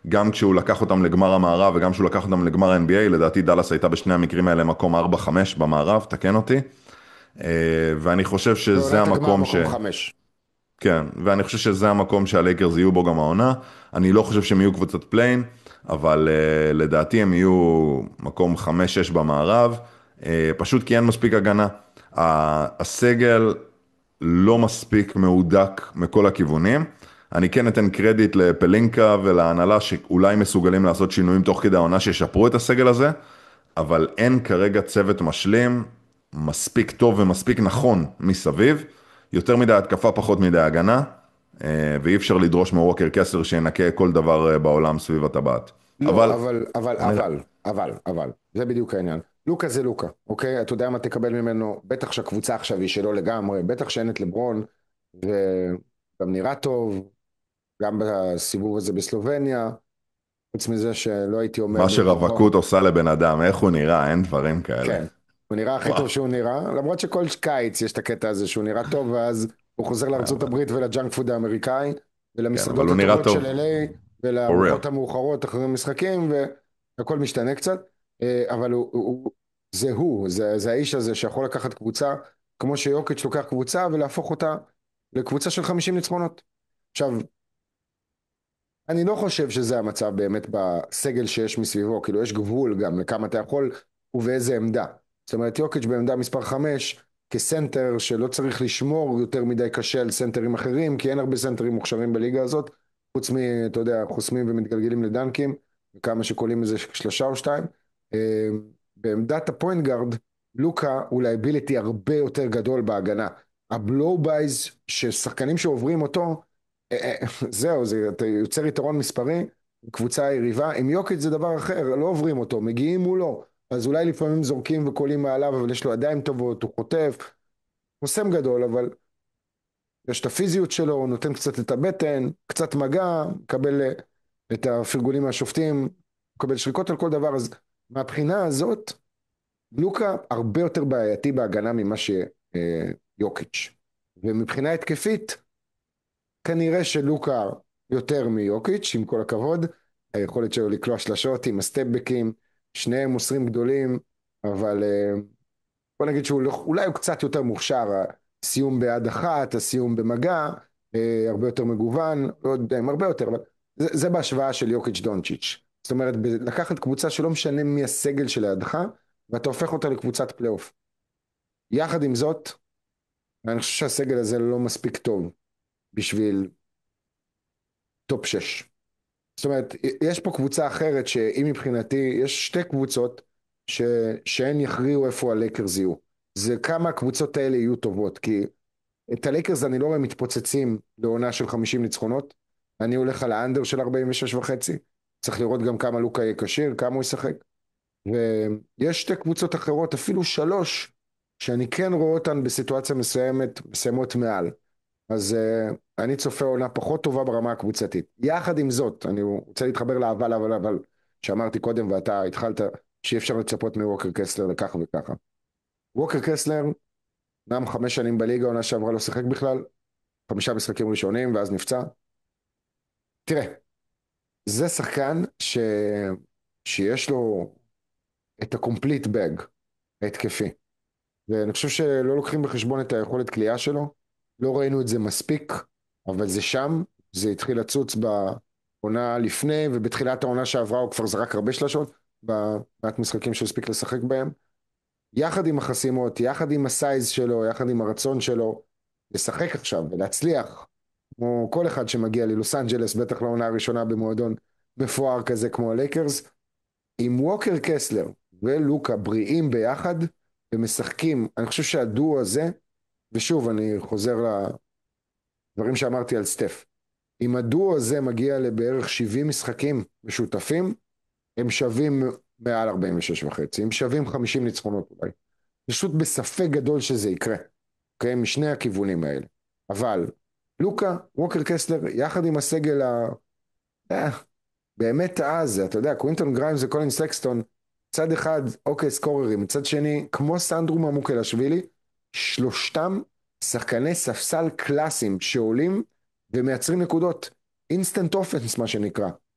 גם כשהוא לקח אותם לגמר המערב וגם כשהוא לקח אותם לגמר ה-NBA, לדעתי דלס הייתה בשני המקרים האלה מקום 4-5 במערב, תקן אותי. ואני חושב שזה בעונת הגמר המקום מקום 5. כן, ואני חושב שזה המקום שהלייקרס יהיו בו גם העונה. אני לא חושב שהם יהיו קבוצת פליין, אבל לדעתי הם יהיו מקום 5-6 במערב, פשוט כי אין מספיק הגנה. הסגל לא מספיק מהודק מכל הכיוונים. אני כן אתן קרדיט לפלינקה ולהנהלה שאולי מסוגלים לעשות שינויים תוך כדי העונה שישפרו את הסגל הזה, אבל אין כרגע צוות משלים מספיק טוב ומספיק נכון מסביב, יותר מדי התקפה פחות מדי הגנה, ואי אפשר לדרוש מווקר קסלר שינקה כל דבר בעולם סביב הטבעת. לא, אבל בוא נראה. אבל, זה בדיוק העניין. לוקה זה לוקה, אוקיי? אתה יודע מה תקבל ממנו, בטח שהקבוצה עכשיו היא שלו לגמרי, בטח שאין את לברון, וגם נראה טוב, גם בסיבוב הזה בסלובניה, חוץ מזה שלא הייתי אומר מה ברוחו, שרווקות עושה לבן אדם, איך הוא נראה, אין דברים כאלה. כן, הוא נראה הכי וואו, טוב שהוא נראה, למרות שכל קיץ יש את הקטע הזה שהוא נראה טוב, ואז הוא חוזר לארצות אבל, הברית ולג'אנק פוד האמריקאי, כן, אבל ולמסעדות הוא נראה הטובות של טוב, LA, for real. ולארוחות המאוחרות אחרי משחקים, והכל משתנה קצת, אבל זה האיש הזה שיכול לקחת קבוצה, כמו שיוקיץ' לוקח קבוצה, ולהפוך אותה לקבוצה של 50 ניצחונות. עכשיו, אני לא חושב שזה המצב באמת בסגל שיש מסביבו, כאילו יש גבול גם לכמה אתה יכול ובאיזה עמדה. זאת אומרת, יוקיץ' בעמדה מספר 5, כסנטר שלא צריך לשמור יותר מדי קשה על סנטרים אחרים, כי אין הרבה סנטרים מוכשרים בליגה הזאת, חוץ אתה יודע, חוסמים ומתגלגלים לדנקים, וכמה שקולים איזה שלושה או שתיים. בעמדת הפוינט גארד, לוקה הוא לייביליטי הרבה יותר גדול בהגנה. הבלואו בייז ששחקנים שעוברים אותו, זהו, אתה יוצר יתרון מספרי, קבוצה יריבה, עם יוקיץ' זה דבר אחר, לא עוברים אותו, מגיעים מולו, אז אולי לפעמים זורקים וקולים מעליו, אבל יש לו ידיים טובות, הוא חוטף, חוסם גדול, אבל יש את הפיזיות שלו, הוא נותן קצת את הבטן, קצת מגע, מקבל את הפרגולים מהשופטים, מקבל שריקות על כל דבר, אז מהבחינה הזאת, לוקה הרבה יותר בעייתי בהגנה ממה שיוקיץ'. ומבחינה התקפית, כנראה שלוקה יותר מיוקיץ', עם כל הכבוד, היכולת שלו לקלוע שלשות עם הסטפבקים, שניהם מוסרים גדולים, אבל בוא נגיד אולי הוא קצת יותר מוכשר, הסיום ביד אחת, הסיום במגע, הרבה יותר מגוון, לא יודע אם הרבה יותר, אבל זה בהשוואה של יוקיץ' דונצ'יץ'. זאת אומרת, לקחת קבוצה שלא משנה מי הסגל שלידך, ואתה הופך אותה לקבוצת פלייאוף. יחד עם זאת, אני חושב שהסגל הזה לא מספיק טוב בשביל טופ 6. זאת אומרת, יש פה קבוצה אחרת שהיא מבחינתי, יש שתי קבוצות שהן יכריעו איפה הלייקרס יהיו. זה כמה הקבוצות האלה יהיו טובות, כי את הלייקרס אני לא רואה מתפוצצים לעונה של 50 ניצחונות, אני הולך על האנדר של 46 וחצי, צריך לראות גם כמה לוקה יהיה כשיר, כמה הוא ישחק, ויש שתי קבוצות אחרות, אפילו שלוש, שאני כן רואה אותן בסיטואציה מסוימת, מסיימות מעל. אז אני צופה עונה פחות טובה ברמה הקבוצתית. יחד עם זאת, אני רוצה להתחבר אבל, שאמרתי קודם ואתה התחלת, שאי אפשר לצפות מווקר קסלר לככה וככה. ווקר קסלר, נם 5 שנים בליגה, עונה שעברה לא שיחק בכלל, 5 משחקים ראשונים ואז נפצע. תראה, זה שחקן שיש לו את הקומפליט בג ההתקפי, ואני חושב שלא לוקחים בחשבון את היכולת כליאה שלו, לא ראינו את זה מספיק, אבל זה שם, זה התחיל לצוץ בעונה לפני, ובתחילת העונה שעברה הוא כבר זרק הרבה שלשות, במעט משחקים שהספיק לשחק בהם, יחד עם החסימות, יחד עם הסייז שלו, יחד עם הרצון שלו, לשחק עכשיו ולהצליח, כמו כל אחד שמגיע ללוס אנג'לס, בטח לעונה הראשונה במועדון מפואר כזה כמו הלייקרס, עם ווקר קסלר ולוקה בריאים ביחד, ומשחקים, אני חושב שהדואו הזה, ושוב אני חוזר לדברים שאמרתי על סטף, אם הדואו הזה מגיע לבערך 70 משחקים משותפים, הם שווים מעל 46 וחצי, הם שווים 50 ניצחונות אולי. פשוט בספק גדול שזה יקרה, אוקיי? משני הכיוונים האלה. אבל לוקה, ווקר קסלר, יחד עם הסגל אה, באמת אז, אתה יודע, קווינטון גריימס וקולין סקסטון, צד אחד, אוקיי, סקוררים, מצד שני, כמו סנדרו ממוקלשווילי, שלושתם שחקני ספסל קלאסיים שעולים ומייצרים נקודות. אינסטנט אופנס, מה שנקרא.